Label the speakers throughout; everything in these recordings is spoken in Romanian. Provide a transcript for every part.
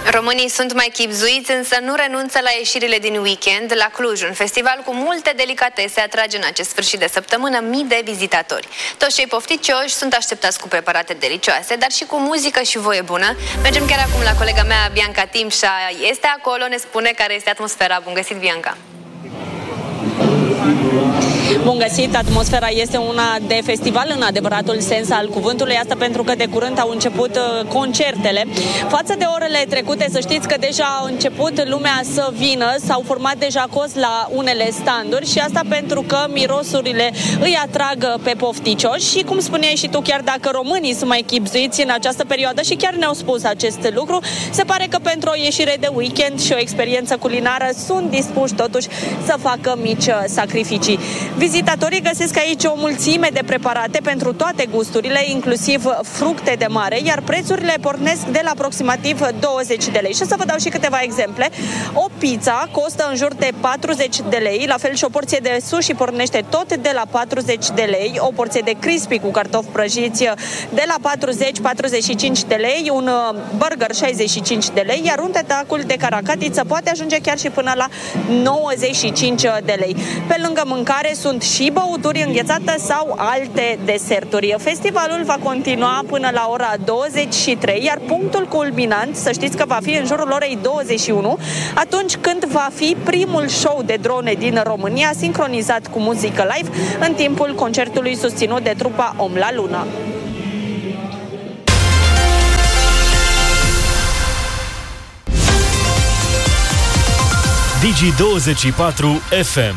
Speaker 1: Românii sunt mai chibzuiți, însă nu renunță la ieșirile din weekend. La Cluj, un festival cu multe delicatese atrage în acest sfârșit de săptămână mii de vizitatori. Toți cei pofticioși sunt așteptați cu preparate delicioase, dar și cu muzică și voie bună. Mergem chiar acum la colega mea, Bianca Timșa. Este acolo, ne spune care este atmosfera. Bun găsit, Bianca!
Speaker 2: Bun găsit! Atmosfera este una de festival în adevăratul sens al cuvântului, asta pentru că de curând au început concertele. Față de orele trecute, să știți că deja a început lumea să vină, s-au format deja cozi la unele standuri și asta pentru că mirosurile îi atrag pe pofticioși și, cum spuneai și tu, chiar dacă românii sunt mai chibzuiți în această perioadă și chiar ne-au spus acest lucru, se pare că pentru o ieșire de weekend și o experiență culinară sunt dispuși totuși să facă mici sacrificii. Vizitatorii găsesc aici o mulțime de preparate pentru toate gusturile, inclusiv fructe de mare, iar prețurile pornesc de la aproximativ 20 de lei. Și să vă dau și câteva exemple. O pizza costă în jur de 40 de lei, la fel și o porție de sushi pornește tot de la 40 de lei, o porție de crispy cu cartofi prăjiți de la 40-45 de lei, un burger 65 de lei, iar un tetacul de caracatiță poate ajunge chiar și până la 95 de lei. Pe lângă mâncare sunt și băuturi înghețate sau alte deserturi. Festivalul va continua până la ora 23, iar punctul culminant, să știți că va fi în jurul orei 21, atunci când va fi primul show de drone din România, sincronizat cu muzică live, în timpul concertului susținut de trupa Om la Lună.
Speaker 3: Digi24 FM.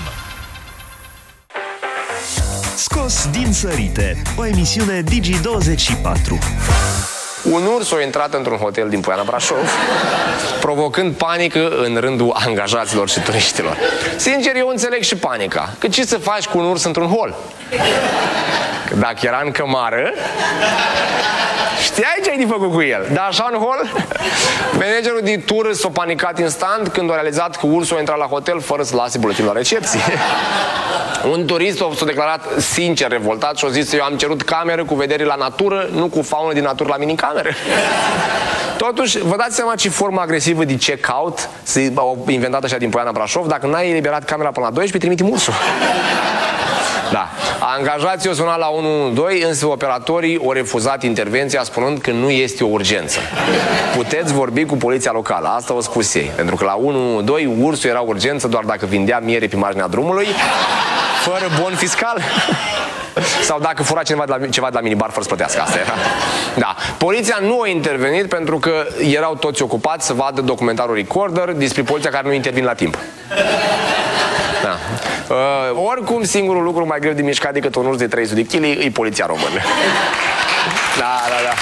Speaker 4: Scos din sărite, o emisiune Digi24.
Speaker 5: Un urs a intrat într-un hotel din Poiana Brașov, provocând panică în rândul angajaților și turiștilor. Sincer, eu înțeleg și panica. Că ce să faci cu un urs într-un hol? Că dacă era în cămară, știai ce ai de făcut cu el. Dar așa în hol, managerul de tur s-a panicat instant când a realizat că ursul a intrat la hotel fără să lase buletin la recepție. Un turist s-a declarat sincer revoltat și a zis: eu am cerut cameră cu vedere la natură, nu cu faună din natură la minicameră. Totuși, vă dați seama ce formă agresivă de check-out au inventat așa din Poiana Brașov? Dacă n-ai eliberat camera până la 12, trimitem ursul. Da. Angajații au sunat la 112, însă operatorii au refuzat intervenția spunând că nu este o urgență. Puteți vorbi cu poliția locală, asta au spus ei. Pentru că la 112 ursul era urgență doar dacă vindea miere pe marginea drumului, fără bon fiscal. Sau dacă fura ceva de la minibar fără să plătească. Asta era. Da. Poliția nu a intervenit pentru că erau toți ocupați să vadă documentarul Recorder despre poliția care nu intervine la timp. Da. Oricum, singurul lucru mai greu de mișcat decât un urs de 300 de kg e poliția română. Da.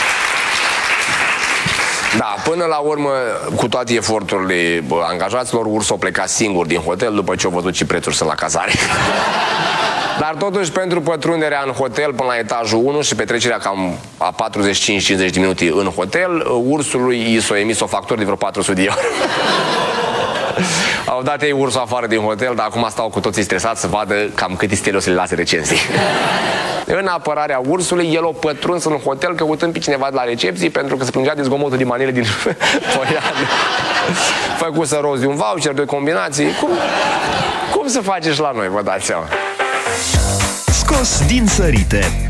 Speaker 5: Da, până la urmă, cu toate eforturile angajaților, ursul a plecat singur din hotel după ce a văzut ce prețuri sunt la cazare. Dar totuși, pentru pătrunderea în hotel până la etajul 1 și petrecerea cam a 45-50 de minute în hotel, ursului i s-a emis o factură de vreo 400 de euro. Au dat ei ursul afară din hotel, dar acum stau cu toții stresați să vadă cam câte stele o să le lase recenzii. În apărarea ursului, el a pătruns în hotel căutând pe cineva de la recepție pentru că se plângea de zgomotul de manele din Poiană. Făcuse rost de un voucher, de combinații. Cum să faceți la noi, vă dați seama?
Speaker 4: Scos din sărite,